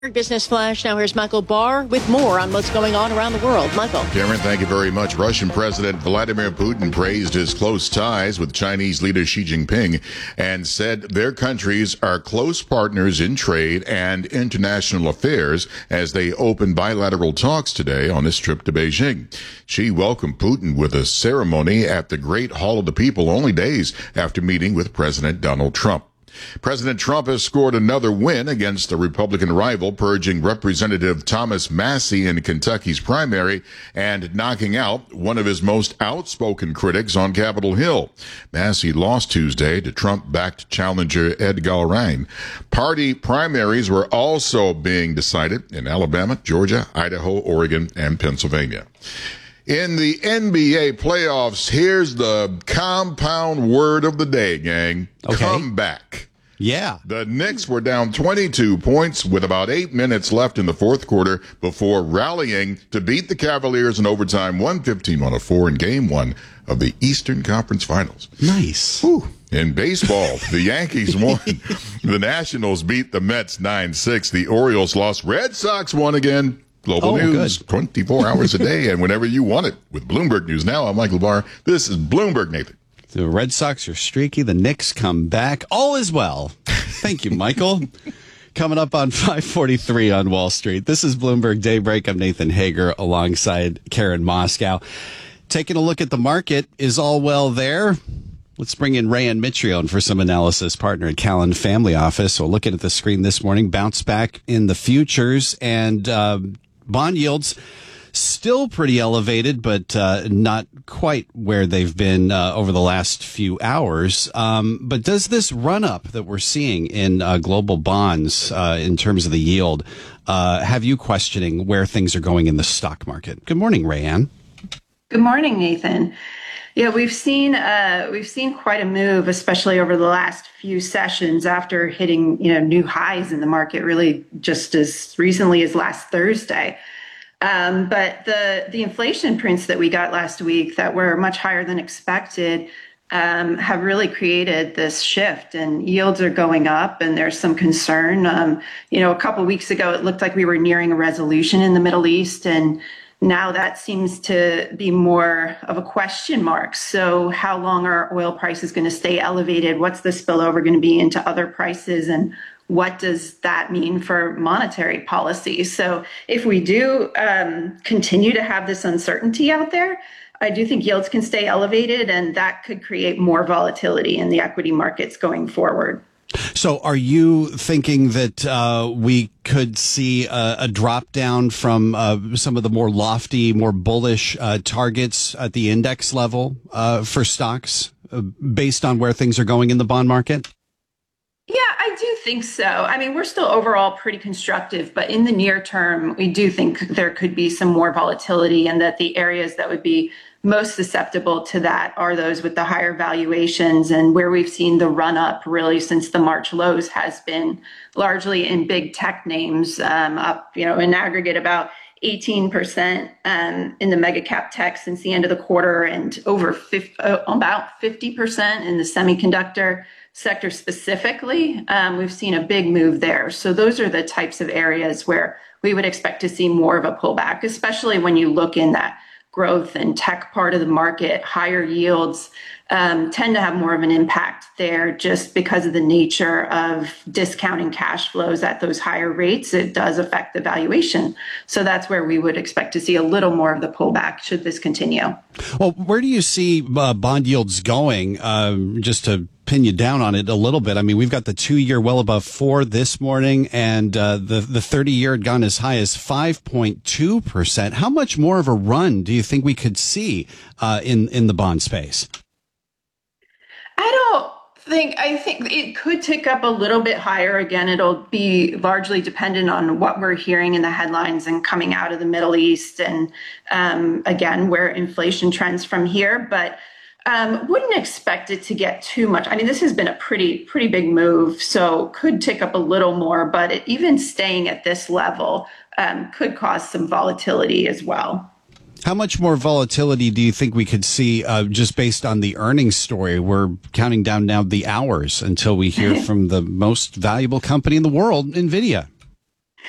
Business Flash. Now here's Michael Barr with more on what's going on around the world. Michael. Cameron, thank you very much. Russian President Vladimir Putin praised his close ties with Chinese leader Xi Jinping and said their countries are close partners in trade and international affairs as they open bilateral talks today on this trip to Beijing. Xi welcomed Putin with a ceremony at the Great Hall of the People only days after meeting with President Donald Trump. President Trump has scored another win against a Republican rival, purging Representative Thomas Massie in Kentucky's primary and knocking out one of his most outspoken critics on Capitol Hill. Massie lost Tuesday to Trump-backed challenger Ed Galbraith. Party primaries were also being decided in Alabama, Georgia, Idaho, Oregon, and Pennsylvania. In the NBA playoffs, here's the compound word of the day, gang. Okay. Comeback. Yeah. The Knicks were down 22 points with about 8 minutes left in the fourth quarter before rallying to beat the Cavaliers in overtime 115-104 in Game 1 of the Eastern Conference Finals. Nice. Whew. In baseball, the Yankees won. The Nationals beat the Mets 9-6. The Orioles lost. Red Sox won again. Global news, good. 24 hours a day and whenever you want it. With Bloomberg News Now, I'm Michael Barr. This is Bloomberg, Nathan. The Red Sox are streaky. The Knicks come back. All is well. Thank you, Michael. Coming up on 543 on Wall Street. This is Bloomberg Daybreak. I'm Nathan Hager alongside Karen Moscow. Taking a look at the market. Is all well there? Let's bring in Rayan Mitrione for some analysis, partner at Callan Family Office. So looking at the screen this morning, bounce back in the futures and bond yields still pretty elevated, but not quite where they've been over the last few hours. But does this run up that we're seeing in global bonds in terms of the yield have you questioning where things are going in the stock market? Good morning, Rayan. Good morning, Nathan. Yeah, we've seen quite a move, especially over the last few sessions after hitting new highs in the market, really just as recently as last Thursday. But the inflation prints that we got last week that were much higher than expected have really created this shift, and yields are going up, and there's some concern. A couple of weeks ago, it looked like we were nearing a resolution in the Middle East, and now that seems to be more of a question mark. So how long are oil prices going to stay elevated? What's the spillover going to be into other prices? And what does that mean for monetary policy? So if we do continue to have this uncertainty out there, I do think yields can stay elevated, and that could create more volatility in the equity markets going forward. So are you thinking that we could see a drop down from some of the more lofty, more bullish targets at the index level for stocks based on where things are going in the bond market? Yeah, I do think so. I mean, we're still overall pretty constructive, but in the near term, we do think there could be some more volatility, and that the areas that would be most susceptible to that are those with the higher valuations, and where we've seen the run up really since the March lows has been largely in big tech names, up, in aggregate about 18% in the mega cap tech since the end of the quarter, and about 50% in the semiconductor sector specifically. We've seen a big move there. So those are the types of areas where we would expect to see more of a pullback, especially when you look in that growth and tech part of the market. Higher yields tend to have more of an impact there just because of the nature of discounting cash flows at those higher rates. It does affect the valuation. So that's where we would expect to see a little more of the pullback should this continue. Well, where do you see bond yields going? Just to pin you down on it a little bit. I mean, we've got the 2-year well above 4 this morning, and the 30-year had gone as high as 5.2%. How much more of a run do you think we could see in the bond space? I think it could tick up a little bit higher. Again, it'll be largely dependent on what we're hearing in the headlines and coming out of the Middle East, and again, where inflation trends from here. But wouldn't expect it to get too much. I mean, this has been a pretty big move, so could tick up a little more, but even staying at this level could cause some volatility as well. How much more volatility do you think we could see just based on the earnings story? We're counting down now the hours until we hear from the most valuable company in the world, NVIDIA.